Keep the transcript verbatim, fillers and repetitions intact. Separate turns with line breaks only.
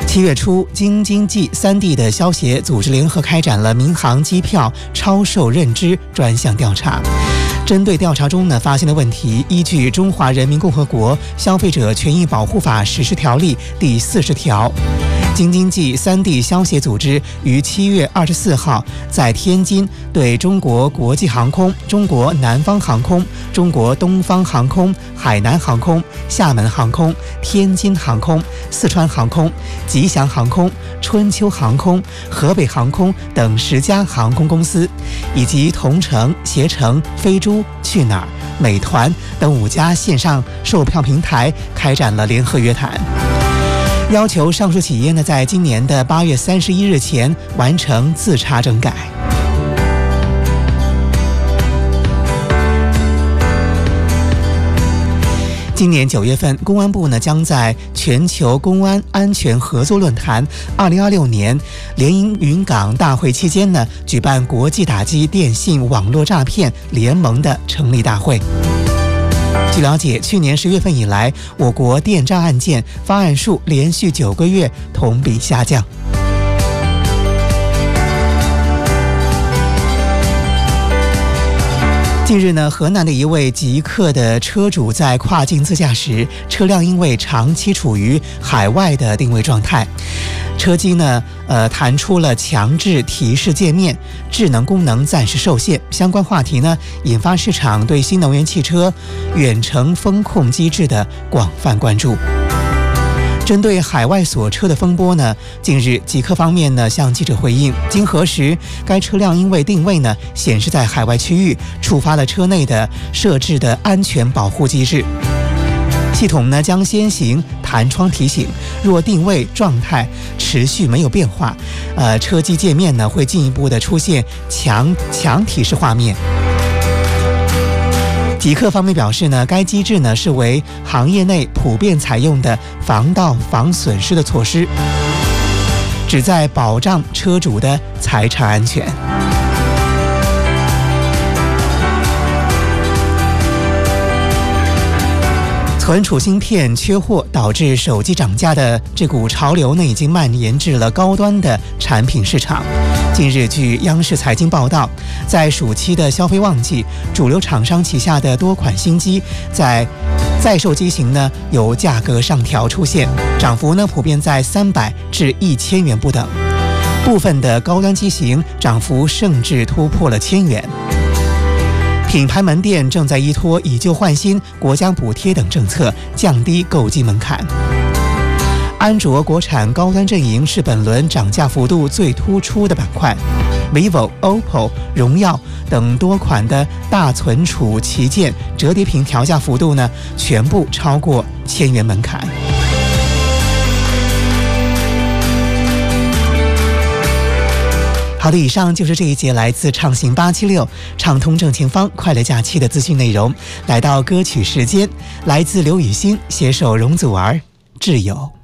七月初，京津冀三地的消协组织联合开展了民航机票超售认知专项调查。针对调查中呢发现的问题，依据《中华人民共和国消费者权益保护法实施条例》第四十条，京津冀三地消协组织于七月二十四号在天津对中国国际航空、中国南方航空、中国东方航空、海南航空、厦门航空、天津航空、四川航空、吉祥航空、春秋航空、河北航空等十家航空公司，以及同程、携程、飞猪、去哪儿、美团等五家线上售票平台开展了联合约谈，要求上述企业呢在今年的八月三十一日前完成自查整改。今年九月份，公安部呢将在全球公安安全合作论坛二零二六年联营云港大会期间呢，举办国际打击电信网络诈骗联盟的成立大会。据了解，去年十月份以来，我国电诈案件发案数连续九个月同比下降。近日呢，河南的一位极客的车主在跨境自驾时，车辆因为长期处于海外的定位状态，车机呢，呃，弹出了强制提示界面，智能功能暂时受限。相关话题呢，引发市场对新能源汽车远程风控机制的广泛关注。针对海外锁车的风波呢，近日极客方面呢向记者回应，经核实，该车辆因为定位呢显示在海外区域，触发了车内的设置的安全保护机制。系统呢将先行弹窗提醒，若定位状态持续没有变化，呃，车机界面呢会进一步的出现强强提示画面。极客方面表示呢，该机制呢是为行业内普遍采用的防盗防损失的措施，旨在保障车主的财产安全。存储芯片缺货导致手机涨价的这股潮流呢，已经蔓延至了高端的产品市场。近日，据央视财经报道，在暑期的消费旺季，主流厂商旗下的多款新机在在售机型呢有价格上调出现，涨幅呢普遍在三百至一千元不等，部分的高端机型涨幅甚至突破了千元。品牌门店正在依托以旧换新、国家补贴等政策，降低购机门槛。安卓国产高端阵营是本轮涨价幅度最突出的板块 ，vivo、O P P O、荣耀等多款的大存储旗舰折叠屏调价幅度呢，全部超过千元门槛。好的，以上就是这一节来自畅行八七六畅通正前方快乐假期的资讯内容。来到歌曲时间，来自刘雨欣携手容祖儿，挚友。